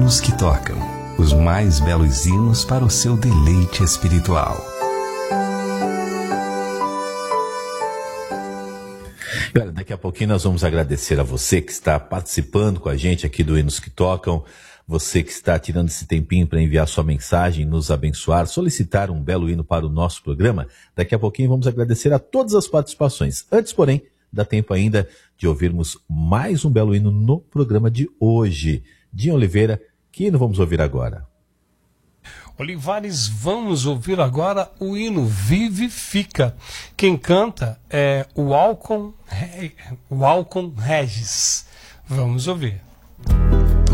hinos que tocam, os mais belos hinos para o seu deleite espiritual. E olha, daqui a pouquinho nós vamos agradecer a você que está participando com a gente aqui do Hinos que Tocam, você que está tirando esse tempinho para enviar sua mensagem, nos abençoar, solicitar um belo hino para o nosso programa. Daqui a pouquinho vamos agradecer a todas as participações. Antes, porém, dá tempo ainda de ouvirmos mais um belo hino no programa de hoje. Dinho Oliveira, que hino vamos ouvir agora? Olivares, vamos ouvir agora o hino Vivifica. Quem canta é o Alcon Regis. Vamos ouvir.